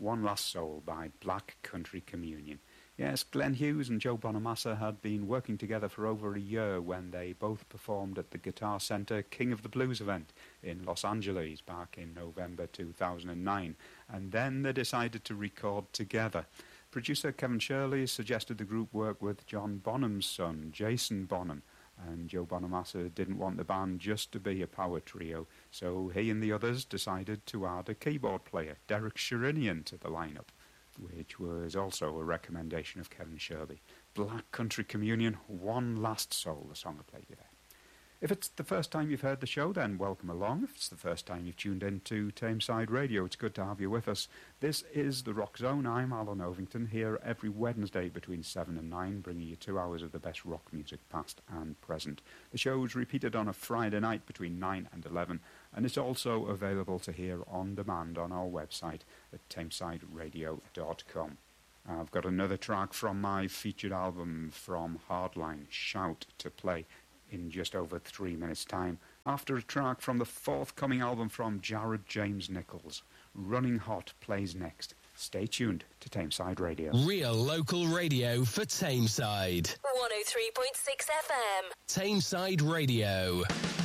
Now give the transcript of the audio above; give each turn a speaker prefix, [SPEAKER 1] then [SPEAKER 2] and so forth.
[SPEAKER 1] One Last Soul by Black Country Communion. Yes, Glenn Hughes and Joe Bonamassa had been working together for over a year when they both performed at the Guitar Center King of the Blues event in Los Angeles back in November 2009, and then they decided to record together. Producer Kevin Shirley suggested the group work with John Bonham's son, Jason Bonham, and Joe Bonamassa didn't want the band just to be a power trio, so he and the others decided to add a keyboard player, Derek Sherinian, to the lineup, which was also a recommendation of Kevin Shirley. Black Country Communion, One Last Soul, the song I played you there. If it's the first time you've heard the show, then welcome along. If it's the first time you've tuned in to Tameside Radio, it's good to have you with us. This is The Rock Zone. I'm Alan Ovington, here every Wednesday between 7 and 9, bringing you 2 hours of the best rock music, past and present. The show is repeated on a Friday night between 9 and 11, and it's also available to hear on demand on our website at tamesideradio.com. I've got another track from my featured album from Hardline, Shout, to play in just over 3 minutes' time, after a track from the forthcoming album from Jared James Nichols. Running Hot plays next. Stay tuned to Tameside Radio.
[SPEAKER 2] Real local radio for Tameside.
[SPEAKER 3] 103.6 FM.
[SPEAKER 2] Tameside Radio.